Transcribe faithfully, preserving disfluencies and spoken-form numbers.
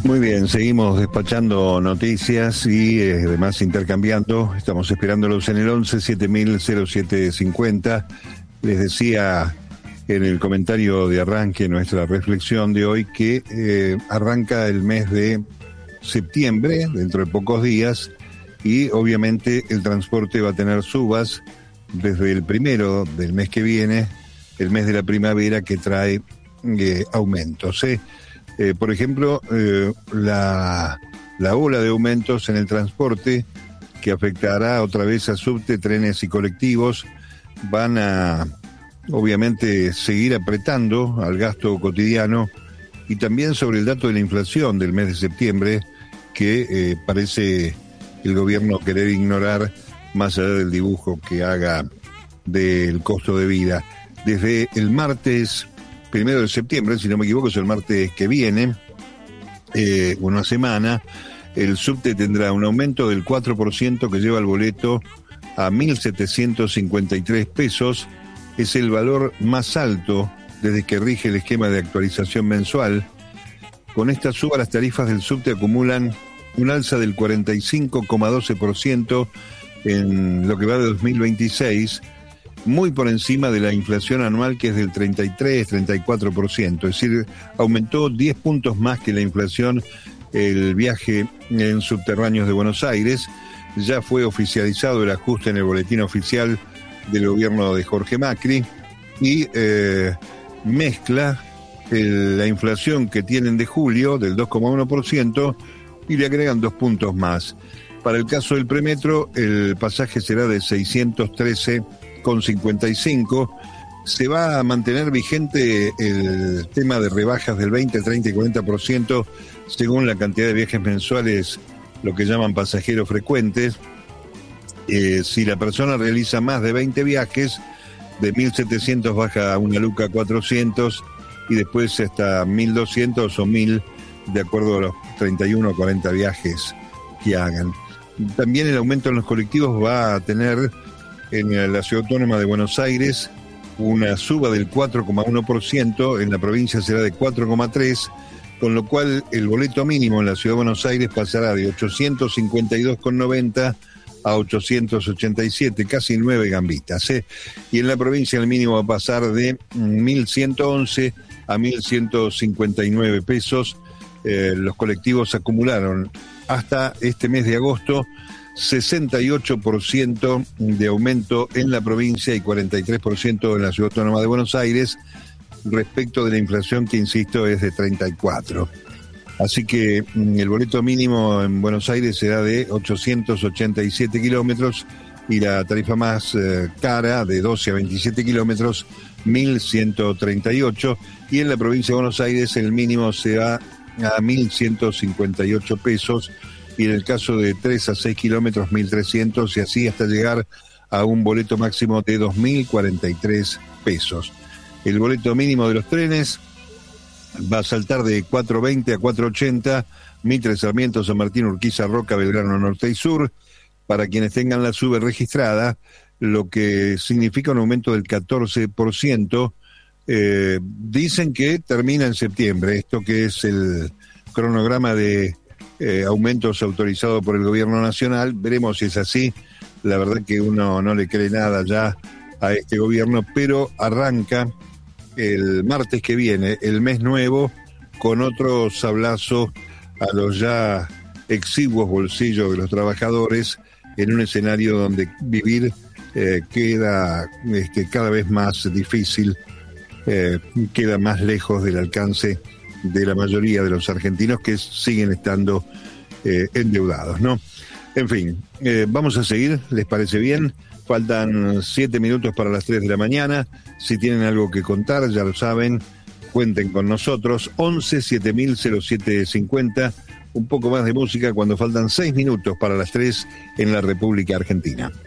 Muy bien, seguimos despachando noticias y eh, además intercambiando. Estamos esperándolos en el once siete mil cero siete cincuenta. Les decía en el comentario de arranque, nuestra reflexión de hoy, que eh, arranca el mes de septiembre, dentro de pocos días, y obviamente el transporte va a tener subas desde el primero del mes que viene, el mes de la primavera, que trae eh, aumentos. ¿eh? Eh, por ejemplo, eh, la, la ola de aumentos en el transporte, que afectará otra vez a subte, trenes y colectivos, van a obviamente seguir apretando al gasto cotidiano, y también sobre el dato de la inflación del mes de septiembre, que eh, parece el gobierno querer ignorar, más allá del dibujo que haga del costo de vida. Desde el martes primero de septiembre, si no me equivoco, es el martes que viene, eh, una semana, el subte tendrá un aumento del cuatro por ciento que lleva el boleto a mil setecientos cincuenta y tres pesos. Es el valor más alto desde que rige el esquema de actualización mensual. Con esta suba, las tarifas del subte acumulan un alza del cuarenta y cinco coma doce por ciento en lo que va de dos mil veintiséis, muy por encima de la inflación anual, que es del treinta y tres, treinta y cuatro por ciento. Es decir, aumentó diez puntos más que la inflación el viaje en subterráneos de Buenos Aires. Ya fue oficializado el ajuste en el boletín oficial del gobierno de Jorge Macri, y eh, mezcla el, la inflación que tienen de julio del dos coma uno por ciento y le agregan dos puntos más. Para el caso del premetro, el pasaje será de seiscientos trece con cincuenta y cinco. Se va a mantener vigente el tema de rebajas del veinte, treinta y cuarenta por ciento según la cantidad de viajes mensuales, lo que llaman pasajeros frecuentes. Eh, si la persona realiza más de veinte viajes, de mil setecientos baja a una luca cuatrocientos, y después hasta mil doscientos o mil, de acuerdo a los treinta y uno o cuarenta viajes que hagan. También el aumento en los colectivos va a tener en la Ciudad Autónoma de Buenos Aires una suba del cuatro coma uno por ciento, en la provincia será de cuatro coma tres por ciento, con lo cual el boleto mínimo en la Ciudad de Buenos Aires pasará de ochocientos cincuenta y dos con noventa a ochocientos ochenta y siete, casi nueve gambitas, ¿eh? Y en la provincia el mínimo va a pasar de mil ciento once a mil ciento cincuenta y nueve pesos. Eh, los colectivos acumularon hasta este mes de agosto sesenta y ocho por ciento de aumento en la provincia y cuarenta y tres por ciento en la Ciudad Autónoma de Buenos Aires, respecto de la inflación, que insisto es de treinta y cuatro. Así que el boleto mínimo en Buenos Aires será de ochocientos ochenta y siete kilómetros, y la tarifa más eh, cara, de doce a veintisiete kilómetros, mil ciento treinta y ocho, y en la provincia de Buenos Aires el mínimo se va a mil ciento cincuenta y ocho pesos, y en el caso de tres a seis kilómetros, mil trescientos, y así hasta llegar a un boleto máximo de dos mil cuarenta y tres pesos. El boleto mínimo de los trenes va a saltar de cuatro veinte a cuatro ochenta, Mitre, Sarmiento, San Martín, Urquiza, Roca, Belgrano, Norte y Sur, para quienes tengan la sube registrada, lo que significa un aumento del catorce por ciento. Eh, dicen que termina en septiembre, esto que es el cronograma de eh, aumentos autorizado por el gobierno nacional. Veremos si es así. La verdad que uno no le cree nada ya a este gobierno, pero arranca el martes que viene el mes nuevo con otro sablazo a los ya exiguos bolsillos de los trabajadores, en un escenario donde vivir eh, queda este, cada vez más difícil, eh, queda más lejos del alcance de la mayoría de los argentinos, que siguen estando eh, endeudados, ¿no? En fin, eh, vamos a seguir, ¿les parece bien? Faltan siete minutos para las tres de la mañana. Si tienen algo que contar, ya lo saben, cuenten con nosotros. once siete mil cero siete cincuenta. Un poco más de música cuando faltan seis minutos para las tres en la República Argentina.